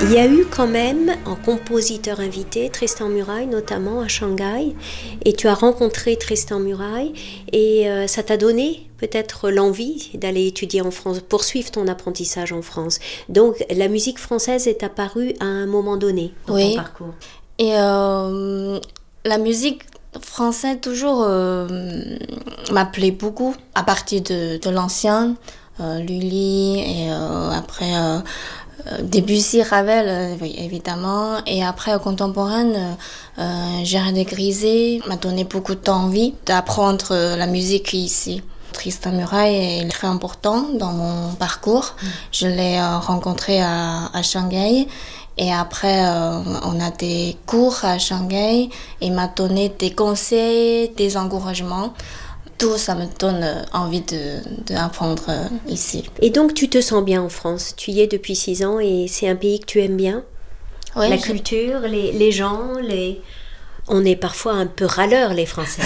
Il y a eu quand même un compositeur invité, Tristan Murail notamment à Shanghai, et tu as rencontré Tristan Murail et ça t'a donné peut-être l'envie d'aller étudier en France, poursuivre ton apprentissage en France. Donc la musique française est apparue à un moment donné dans ton parcours. Et la musique française toujours m'appelait beaucoup à partir de l'ancien, Lully et après Debussy, Ravel, oui, évidemment. Et après, contemporaine, Gérard de Grisé m'a donné beaucoup d'envie d'apprendre la musique ici. Tristan Murail est très important dans mon parcours. Je l'ai rencontré à Shanghai. Et après, on a des cours à Shanghai. Et il m'a donné des conseils, des encouragements. Tout ça me donne envie d'apprendre ici. Et donc tu te sens bien en France? Tu y es depuis 6 ans et c'est un pays que tu aimes bien? Oui, la culture, les gens, on est parfois un peu râleurs les Français.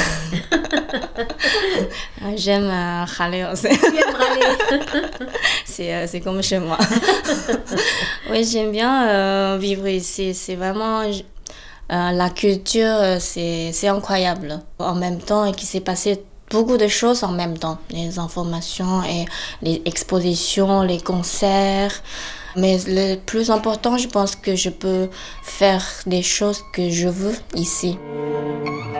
J'aime râler aussi. Tu aimes râler? C'est comme chez moi. Oui, j'aime bien vivre ici. C'est vraiment... la culture, c'est incroyable. En même temps, il s'est passé beaucoup de choses en même temps. Les informations et les expositions, les concerts. Mais le plus important, je pense que je peux faire des choses que je veux ici.